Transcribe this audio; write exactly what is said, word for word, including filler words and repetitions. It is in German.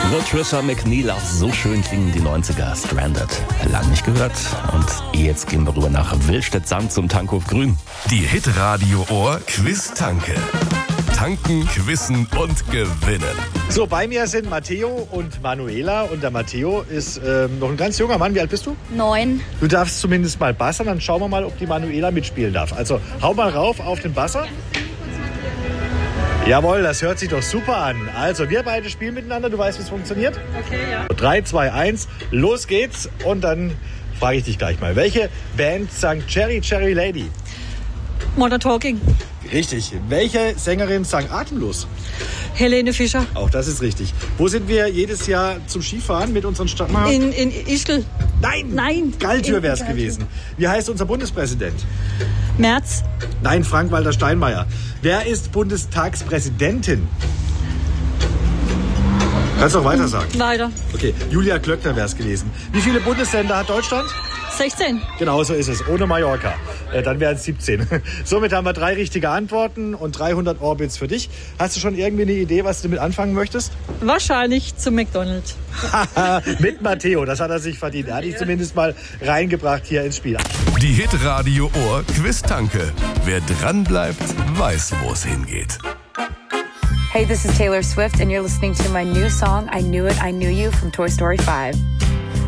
Trisha McNeil, auch so schön klingen die neunziger. Stranded, lang nicht gehört. Und jetzt gehen wir rüber nach Willstedt-Sand zum Tankhof Grün. Die Hitradio Ohr Quiz-Tanke. Tanken, quizzen und gewinnen. So, bei mir sind Matteo und Manuela. Und der Matteo ist ähm, noch ein ganz junger Mann. Wie alt bist du? Neun. Du darfst zumindest mal bassern. Dann schauen wir mal, ob die Manuela mitspielen darf. Also, hau mal rauf auf den Basser. Jawohl, das hört sich doch super an. Also, wir beide spielen miteinander. Du weißt, wie es funktioniert? Okay, ja. drei, zwei, eins, los geht's. Und dann frage ich dich gleich mal. Welche Band sang Cherry Cherry Lady? Modern Talking. Richtig. Welche Sängerin sang Atemlos? Helene Fischer. Auch das ist richtig. Wo sind wir jedes Jahr zum Skifahren mit unseren Stadtmachern? In, in Ischgl. Nein! Nein. Galtür wäre es Galtür. gewesen. Wie heißt unser Bundespräsident? Merz. Nein, Frank-Walter Steinmeier. Wer ist Bundestagspräsidentin? Kannst du auch weiter sagen? Weiter. Okay, Julia Klöckner wäre es gewesen. Wie viele Bundesländer hat Deutschland? sechzehn. Genau so ist es, ohne Mallorca. Äh, dann wären es siebzehn. Somit haben wir drei richtige Antworten und dreihundert Orbits für dich. Hast du schon irgendwie eine Idee, was du damit anfangen möchtest? Wahrscheinlich zum McDonald's. Mit Matteo, das hat er sich verdient. Er hat dich zumindest mal reingebracht hier ins Spiel. Die Hitradio Ohr Quiz-Tanke. Wer dranbleibt, weiß, wo es hingeht. Hey, this is Taylor Swift, and you're listening to my new song, I Knew It, I Knew You from Toy Story five.